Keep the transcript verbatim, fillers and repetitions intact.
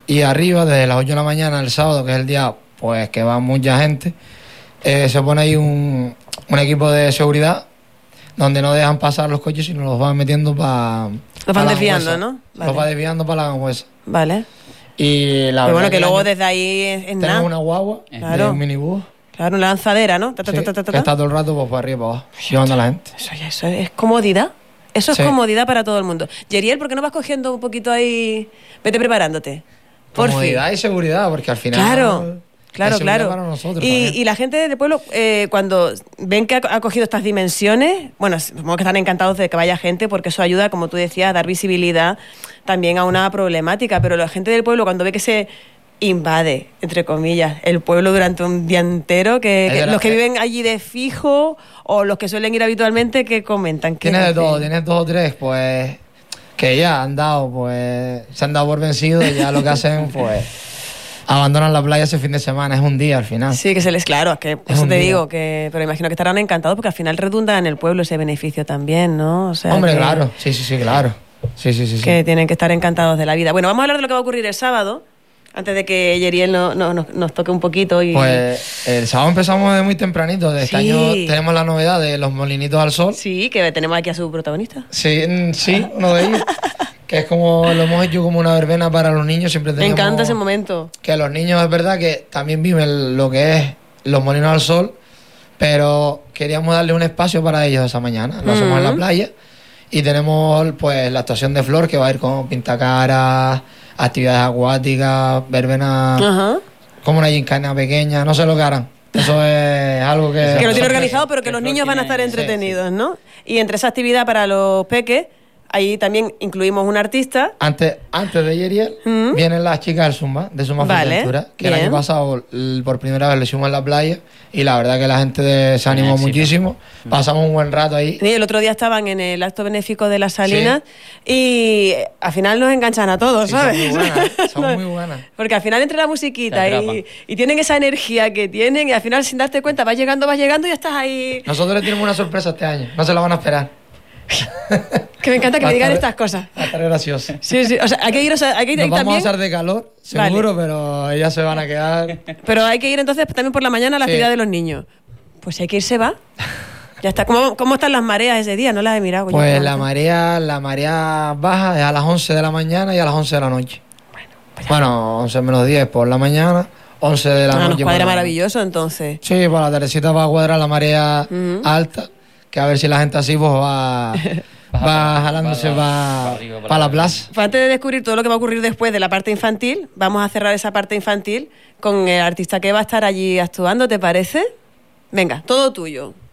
Y arriba, desde las ocho de la mañana, el sábado, que es el día pues que va mucha gente, eh, se pone ahí un, un equipo de seguridad donde no dejan pasar los coches, sino los van metiendo para... Los van desviando, ¿no? Vale. Los va desviando para la Gangüesa. Vale. Y la Pero bueno, que, que luego año, desde ahí es, es nada. tenemos una guagua, claro. de un minibús. Claro, una lanzadera, ¿no? Ta, ta, Sí, ta, ta, ta, ta. que está todo el rato pues, para arriba y para abajo, llevando a la gente. Eso, ya, eso es comodidad. Eso es Sí. comodidad para todo el mundo. Yeriel, ¿por qué no vas cogiendo un poquito ahí? Vete preparándote. Por Comodidad fin. y seguridad, porque al final... Claro, claro, es seguridad claro. para nosotros Y, también. y la gente del pueblo, eh, cuando ven que ha, ha cogido estas dimensiones, bueno, supongo que están encantados de que vaya gente, porque eso ayuda, como tú decías, a dar visibilidad también a una problemática. Pero la gente del pueblo, cuando ve que se invade, entre comillas, el pueblo durante un día entero, que, que la, los que viven allí de fijo o los que suelen ir habitualmente, que comentan. ¿Qué Tienes de dicen? todo, tienes dos o tres, pues, que ya han dado, pues, se han dado por vencidos y ya lo que hacen, pues, abandonan la playa ese fin de semana, es un día al final. Sí, que se les, claro, es que Es eso un te día. digo, que pero imagino que estarán encantados porque al final redunda en el pueblo ese beneficio también, ¿no? O sea, Hombre, que, claro, sí, sí, sí, claro. Sí, sí, sí, sí. que tienen que estar encantados de la vida. Bueno, vamos a hablar de lo que va a ocurrir el sábado, antes de que Yeriel no, no- nos, nos toque un poquito. Y... Pues el sábado empezamos de muy tempranito. De este Sí. año tenemos la novedad de los molinitos al sol. Sí, que tenemos aquí a su protagonista. Sí, mm, sí, uno de ellos. Que es como, lo hemos hecho como una verbena para los niños. Siempre Me tenemos encanta ese momento. que los niños es verdad que también viven lo que es los molinos al sol, pero queríamos darle un espacio para ellos esa mañana. Lo hacemos en la Ujú. playa y tenemos pues la actuación de Flor, que va a ir con pintacaras, actividades acuáticas, verbena, Ajá. como una gincana pequeña, no sé lo que harán. Eso es algo que... Que lo tiene sorpresa. organizado, pero que Que los Flor niños van a tiene- estar sí, entretenidos, ¿no? Y entre esa actividad para los peques, ahí también incluimos un artista. Antes, antes de Yeriel, Mm. vienen las chicas del Zumba, de Zumba Vale, Fuerteventura, que el bien. año pasado l- por primera vez lo hicimos en la playa y la verdad que la gente de- se animó éxito. muchísimo. Pasamos un buen rato ahí. Sí, el otro día estaban en el acto benéfico de las Salinas y eh, al final nos enganchan a todos, Sí, son ¿sabes? muy buenas, son muy buenas. Porque al final entre la musiquita Te y, atrapan. y tienen esa energía que tienen y al final sin darte cuenta vas llegando, vas llegando y ya estás ahí. Nosotros le tenemos una sorpresa este año, no se la van a esperar. Que me encanta que Va me a digan estar- estas cosas. Va a estar gracioso. Sí, sí, o sea, hay que ir, o sea, hay que ir Nos ahí vamos también, a hacer de calor, seguro, pero ellas se van a quedar. pero hay que ir entonces también por la mañana a la Sí. actividad de los niños. Pues si hay que ir, se va. Ya está. ¿Cómo, cómo están las mareas ese día? No las he mirado. Pues Yo, la ¿cómo? marea, la marea baja es a las once de la mañana y a las once de la noche. Bueno, once menos diez por la mañana, once de la Ah, noche. nos por cuadra la- maravilloso entonces. Sí, por la tardecita va a cuadrar la marea Ujú. alta, que a ver si la gente así pues va, va jalándose para- para para arriba, para la arriba. plaza. Pues antes de descubrir todo lo que va a ocurrir después de la parte infantil, vamos a cerrar esa parte infantil con el artista que va a estar allí actuando, ¿te parece? Venga, todo tuyo.